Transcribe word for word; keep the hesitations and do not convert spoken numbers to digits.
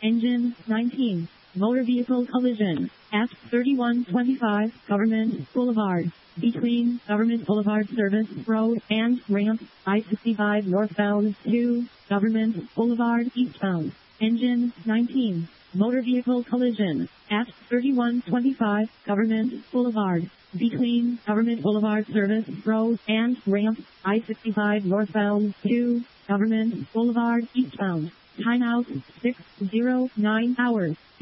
Engine nineteen. Motor vehicle collision at thirty-one twenty-five Government Boulevard. Between Government Boulevard Service Road and Ramp I sixty-five northbound to Government Boulevard eastbound. Engine nineteen. Motor vehicle collision at thirty-one twenty-five Government Boulevard. Between Government Boulevard Service Road and Ramp I sixty-five northbound to Government Boulevard eastbound. Timeout six oh nine hours.